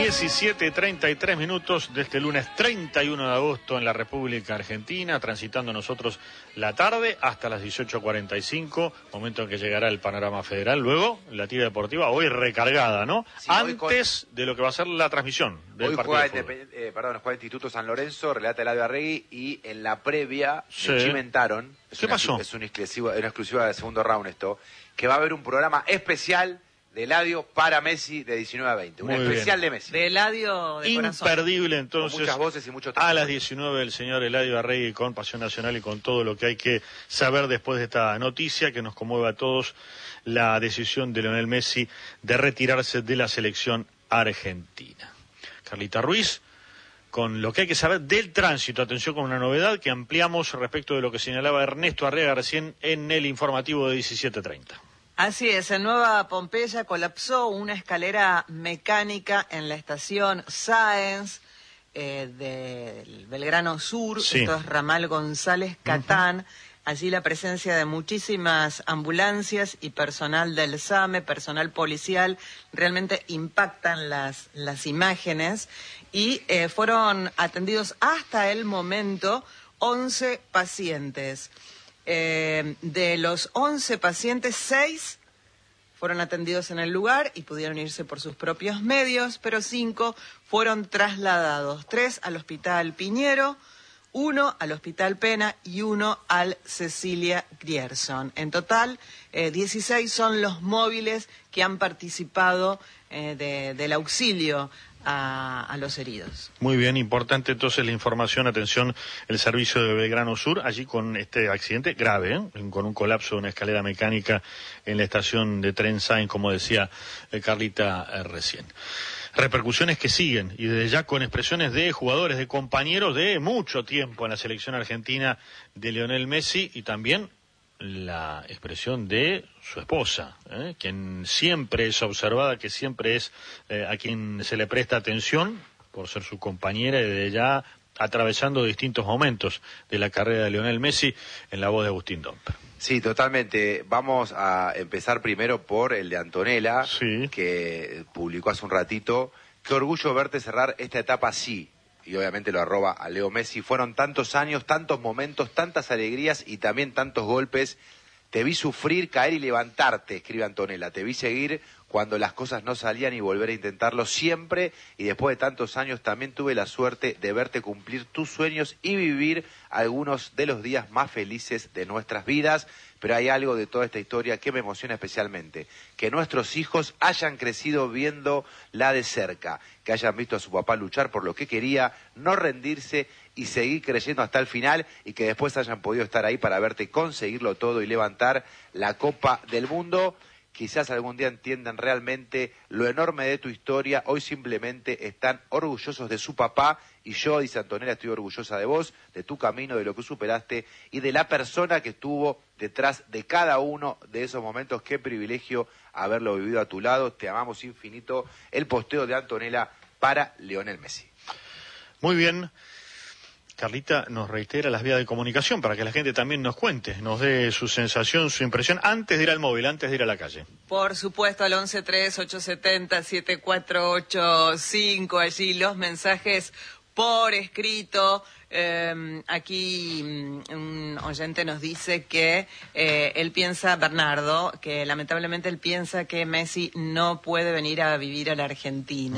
17:33 de este lunes 31 de agosto en la República Argentina, transitando nosotros la tarde hasta las 18:45, momento en que llegará el panorama federal. Luego, la tira deportiva, hoy recargada, ¿no? Sí, antes de lo que va a ser la transmisión del partido de fútbol. Juega Instituto San Lorenzo, relata Eladio Arregui, y en la previa Sí. me chimentaron. ¿Qué pasó? Es una exclusiva del segundo round esto, que va a haber un programa especial de Eladio para Messi de 19 a 20. Un Muy especial bien. de Messi. De Eladio de corazón. Imperdible, entonces, Con muchas voces y mucho a las testimonio. 19 el señor Eladio Arregui con Pasión Nacional y con todo lo que hay que saber después de esta noticia que nos conmueve a todos, la decisión de Lionel Messi de retirarse de la selección argentina. Carlita Ruiz, con lo que hay que saber del tránsito. Atención con una novedad que ampliamos respecto de lo que señalaba Ernesto Arriaga recién en el informativo de 17:30. Así es, en Nueva Pompeya colapsó una escalera mecánica en la estación Sáenz del Belgrano Sur, Sí. Esto es ramal González Catán. Allí la presencia de muchísimas ambulancias y personal del SAME, personal policial, realmente impactan las imágenes y fueron atendidos hasta el momento 11 pacientes. De los 11 pacientes, 6 fueron atendidos en el lugar y pudieron irse por sus propios medios, pero 5 fueron trasladados, 3 al Hospital Piñero, 1 al Hospital Pena y 1 al Cecilia Grierson. En total, 16 son los móviles que han participado del auxilio a los heridos. Muy bien, importante entonces la información, atención, el servicio de Belgrano Sur, allí con este accidente grave, con un colapso de una escalera mecánica en la estación de tren Sáenz, como decía Carlita recién. Repercusiones que siguen, y desde ya con expresiones de jugadores, de compañeros de mucho tiempo en la selección argentina de Lionel Messi, y también la expresión de su esposa, quien siempre es observada, que siempre es a quien se le presta atención por ser su compañera y desde ya atravesando distintos momentos de la carrera de Lionel Messi, en la voz de Agustín Domper. Sí, totalmente. Vamos a empezar primero por el de Antonella, Sí. que publicó hace un ratito. Qué orgullo verte cerrar esta etapa así. Y obviamente lo arroba a Leo Messi. Fueron tantos años, tantos momentos, tantas alegrías y también tantos golpes. Te vi sufrir, caer y levantarte, escribe Antonella. Te vi seguir cuando las cosas no salían y volver a intentarlo siempre. Y después de tantos años también tuve la suerte de verte cumplir tus sueños y vivir algunos de los días más felices de nuestras vidas. Pero hay algo de toda esta historia que me emociona especialmente. Que nuestros hijos hayan crecido viéndola de cerca. Que hayan visto a su papá luchar por lo que quería, no rendirse y seguir creyendo hasta el final. Y que después hayan podido estar ahí para verte conseguirlo todo y levantar la Copa del Mundo. Quizás algún día entiendan realmente lo enorme de tu historia. Hoy simplemente están orgullosos de su papá. Y yo, dice Antonella, estoy orgullosa de vos, de tu camino, de lo que superaste y de la persona que estuvo detrás de cada uno de esos momentos. Qué privilegio haberlo vivido a tu lado. Te amamos infinito. El posteo de Antonella para Lionel Messi. Muy bien. Carlita nos reitera las vías de comunicación para que la gente también nos cuente, nos dé su sensación, su impresión, antes de ir al móvil, antes de ir a la calle. Por supuesto, al 1138707485, allí los mensajes por escrito. Aquí un oyente nos dice que él piensa, Bernardo, que lamentablemente él piensa que Messi no puede venir a vivir a la Argentina.